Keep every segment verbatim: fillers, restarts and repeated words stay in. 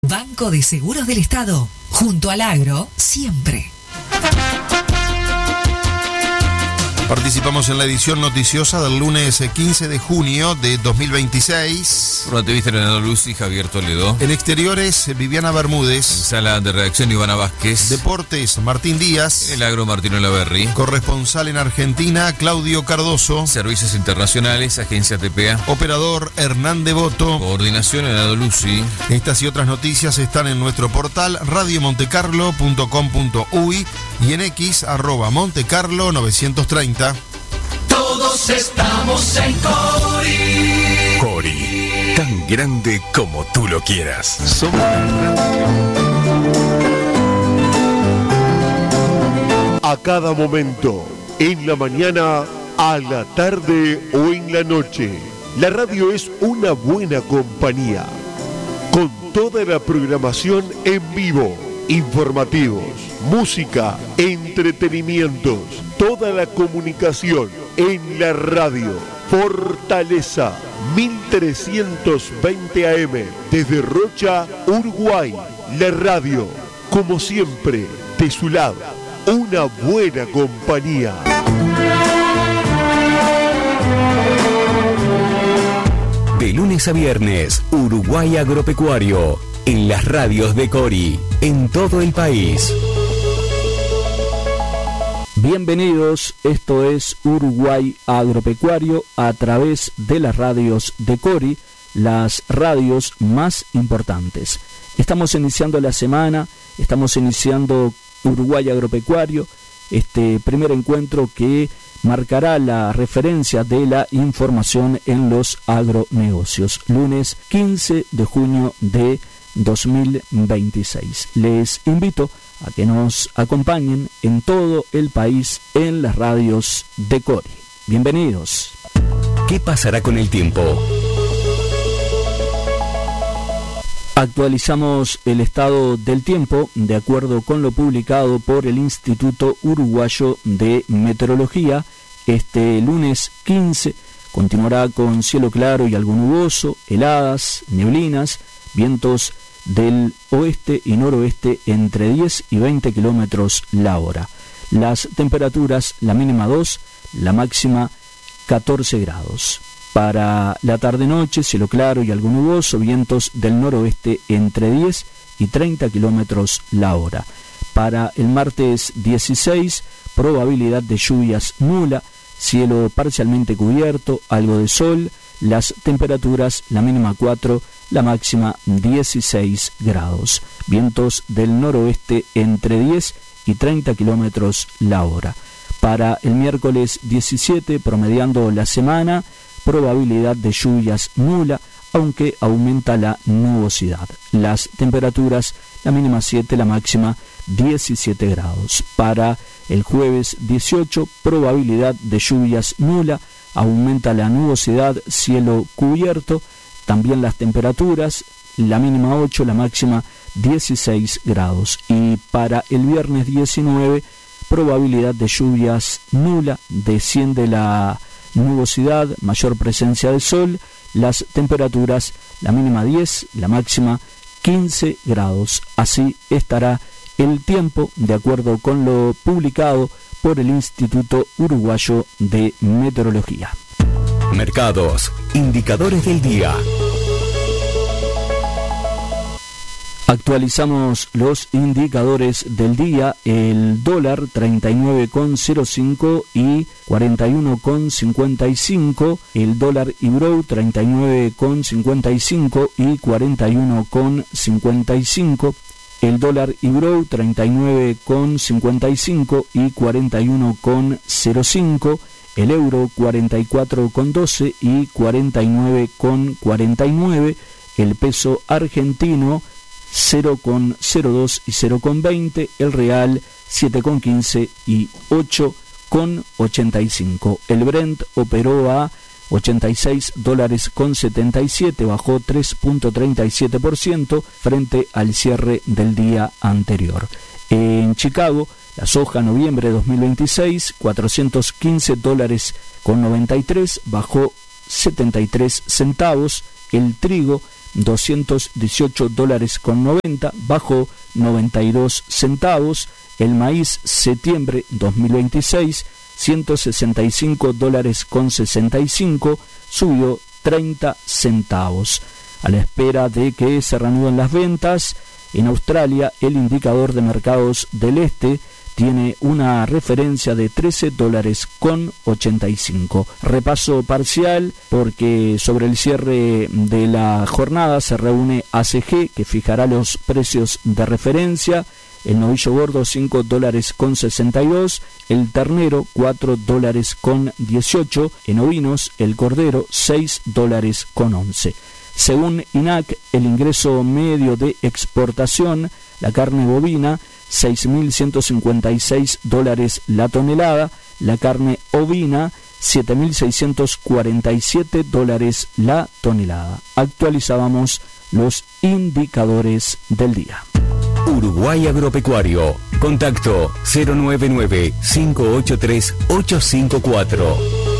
Banco de Seguros del Estado, junto al agro, siempre. Participamos en la edición noticiosa del lunes quince de junio de dos mil veintiséis. Por la entrevista, Leonardo Luz y Javier Toledo. En exteriores, Viviana Bermúdez. En sala de redacción, Ivana Vázquez. Deportes, Martín Díaz. El agro, Martín Olaverri. Corresponsal en Argentina, Claudio Cardoso. Servicios internacionales, Agencia T P A. Operador, Hernán Devoto. Coordinación, Leonardo Luzzi. Estas y otras noticias están en nuestro portal radio montecarlo punto com punto uy y en X, arroba Montecarlo novecientos treinta. Todos estamos en Cori. Cori, tan grande como tú lo quieras. Somos a cada momento, en la mañana, a la tarde o en la noche. La radio es una buena compañía, con toda la programación en vivo, informativos, música, entretenimientos, toda la comunicación en la radio. Fortaleza mil trescientos veinte A M desde Rocha, Uruguay. La radio, como siempre, de su lado, una buena compañía. De lunes a viernes, Uruguay Agropecuario, en las radios de Cori, en todo el país. Bienvenidos, esto es Uruguay Agropecuario a través de las radios de Cori, las radios más importantes. Estamos iniciando la semana, estamos iniciando Uruguay Agropecuario, este primer encuentro que marcará la referencia de la información en los agronegocios. Lunes quince de junio de dos mil veintiséis. Les invito a que nos acompañen en todo el país en las radios de Cori. Bienvenidos. ¿Qué pasará con el tiempo? Actualizamos el estado del tiempo de acuerdo con lo publicado por el Instituto Uruguayo de Meteorología. Este lunes quince continuará con cielo claro y algo nuboso, heladas, neblinas, vientos del oeste y noroeste entre diez y veinte kilómetros la hora. Las temperaturas, la mínima dos, la máxima catorce grados. Para la tarde-noche, cielo claro y algo nuboso, vientos del noroeste entre diez y treinta kilómetros la hora. Para el martes dieciséis, probabilidad de lluvias nula, cielo parcialmente cubierto, algo de sol, las temperaturas, la mínima cuatro, la máxima dieciséis grados. Vientos del noroeste entre diez y treinta kilómetros la hora. Para el miércoles diecisiete, promediando la semana, probabilidad de lluvias nula, aunque aumenta la nubosidad. Las temperaturas, la mínima siete, la máxima diecisiete grados. Para el jueves dieciocho, probabilidad de lluvias nula, aumenta la nubosidad, cielo cubierto, también las temperaturas, la mínima ocho, la máxima dieciséis grados. Y para el viernes diecinueve, probabilidad de lluvias nula, desciende la nubosidad, mayor presencia de sol, las temperaturas, la mínima diez, la máxima quince grados. Así estará el tiempo de acuerdo con lo publicado por el Instituto Uruguayo de Meteorología. Mercados, indicadores del día. Actualizamos los indicadores del día. El dólar treinta y nueve con cero cinco y cuarenta y uno con cincuenta y cinco. El dólar Ibrow treinta y nueve con cincuenta y cinco y cuarenta y uno con cincuenta y cinco. El dólar Ibrow treinta y nueve con cincuenta y cinco y cuarenta y uno con cero cinco. El euro cuarenta y cuatro con doce y cuarenta y nueve con cuarenta y nueve. El peso argentino cero con cero dos y cero con veinte, el real siete con quince y ocho con ochenta y cinco. El Brent operó a ochenta y seis dólares con setenta y siete, bajó tres punto treinta y siete por ciento frente al cierre del día anterior. En Chicago, la soja noviembre dos mil veintiséis, cuatrocientos quince dólares con noventa y tres, bajó setenta y tres centavos. El trigo doscientos dieciocho dólares con noventa, bajó noventa y dos centavos. El maíz septiembre dos mil veintiséis, ciento sesenta y cinco dólares con sesenta y cinco, subió treinta centavos. A la espera de que se reanuden las ventas, en Australia el indicador de mercados del este tiene una referencia de trece dólares con ochenta y cinco. Repaso parcial porque sobre el cierre de la jornada se reúne A C G, que fijará los precios de referencia. El novillo gordo cinco dólares con sesenta y dos, el ternero cuatro dólares con dieciocho, en ovinos el cordero seis dólares con once. Según I N A C, el ingreso medio de exportación, la carne bovina seis mil ciento cincuenta y seis dólares la tonelada, la carne ovina siete mil seiscientos cuarenta y siete dólares la tonelada. Actualizábamos los indicadores del día. Uruguay Agropecuario. Contacto cero nueve nueve, cinco ocho tres, ocho cinco cuatro.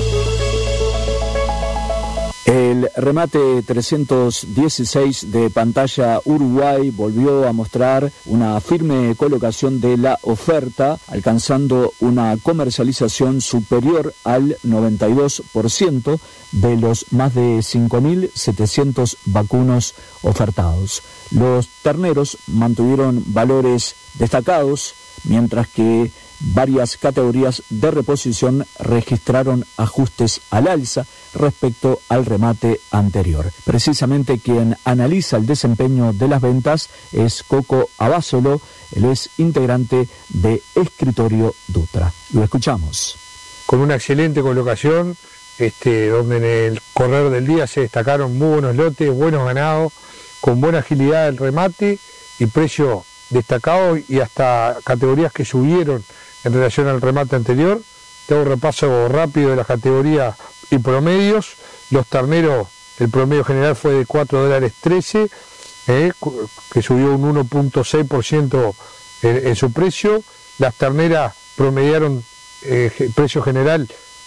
El remate trescientos dieciséis de Pantalla Uruguay volvió a mostrar una firme colocación de la oferta, alcanzando una comercialización superior al noventa y dos por ciento de los más de cinco mil setecientos vacunos ofertados. Los terneros mantuvieron valores destacados, mientras que varias categorías de reposición registraron ajustes al alza respecto al remate anterior. Precisamente quien analiza el desempeño de las ventas es Coco Abasolo, él es integrante de Escritorio Dutra. Lo escuchamos. Con una excelente colocación, este, donde en el correr del día se destacaron muy buenos lotes, buenos ganados, con buena agilidad del remate y precio destacado, y hasta categorías que subieron en relación al remate anterior. Te hago un repaso rápido de las categorías y promedios. Los terneros, el promedio general fue de cuatro dólares trece, eh, que subió un uno punto seis por ciento en, en su precio. Las terneras promediaron eh, precio general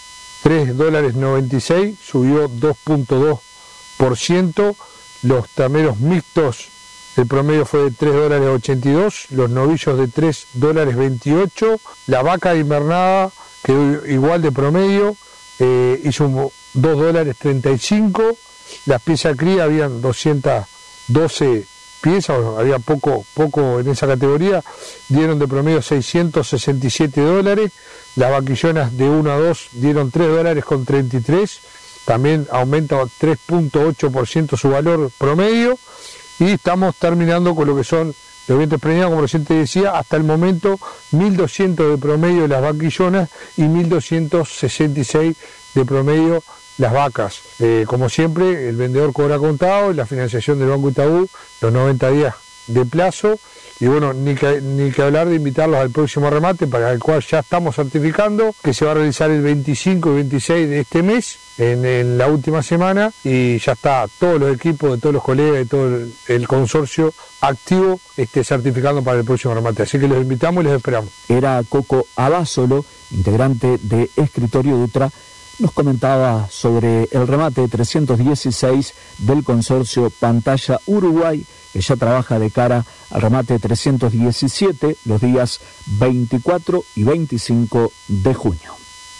tres dólares noventa y seis, subió dos punto dos por ciento. Los terneros mixtos, el promedio fue de tres dólares ochenta y dos, los novillos de tres dólares veintiocho, la vaca invernada quedó igual de promedio, eh, hizo dos dólares treinta y cinco, las piezas cría habían doscientas doce piezas, había poco, poco en esa categoría, dieron de promedio seiscientos sesenta y siete dólares, las vaquillonas de uno a dos dieron tres dólares con treinta y tres, también aumenta tres punto ocho por ciento su valor promedio. Y estamos terminando con lo que son los vientres preñados, como recién te decía, hasta el momento mil doscientos de promedio de las vaquillonas y mil doscientos sesenta y seis de promedio las vacas. Eh, como siempre, el vendedor cobra contado y la financiación del Banco Itaú, los noventa días de plazo. Y bueno, ni que, ni que hablar de invitarlos al próximo remate, para el cual ya estamos certificando, que se va a realizar el veinticinco y veintiséis de este mes, en, en la última semana, y ya está todos los equipos de todos los colegas y todo el, el consorcio activo este, certificando para el próximo remate. Así que los invitamos y los esperamos. Era Coco Abasolo, integrante de Escritorio Dutra, nos comentaba sobre el remate trescientos dieciséis del consorcio Pantalla Uruguay, que ya trabaja de cara al remate trescientos diecisiete los días veinticuatro y veinticinco de junio.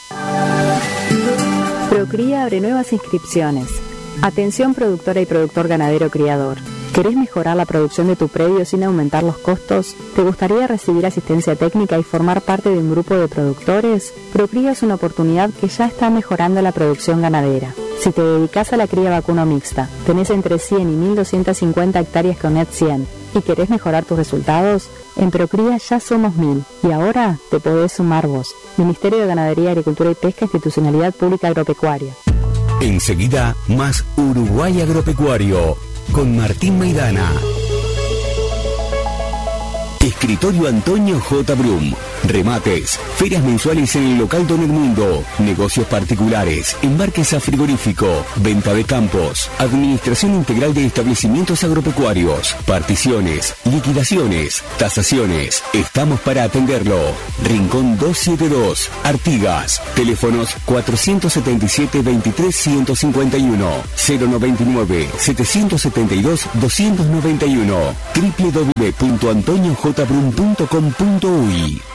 Procría abre nuevas inscripciones. Atención productora y productor ganadero criador. ¿Querés mejorar la producción de tu predio sin aumentar los costos? ¿Te gustaría recibir asistencia técnica y formar parte de un grupo de productores? Procría es una oportunidad que ya está mejorando la producción ganadera. Si te dedicas a la cría vacuno mixta, tenés entre cien y mil doscientas cincuenta hectáreas con Net cien y querés mejorar tus resultados, en Procría ya somos mil y ahora te podés sumar vos. Ministerio de Ganadería, Agricultura y Pesca, Institucionalidad Pública Agropecuaria. Enseguida, más Uruguay Agropecuario, con Martín Maidana. Escritorio Antonio J. Brum, remates, ferias mensuales en el local Don Edmundo, negocios particulares, embarques a frigorífico, venta de campos, administración integral de establecimientos agropecuarios, particiones, liquidaciones, tasaciones. Estamos para atenderlo. Rincón doscientos setenta y dos, Artigas. Teléfonos cuatrocientos setenta y siete, veintitrés, ciento cincuenta y uno, cero noventa y nueve, setecientos setenta y dos, doscientos noventa y uno, doble u doble u doble u punto antonio j brun punto com punto u y.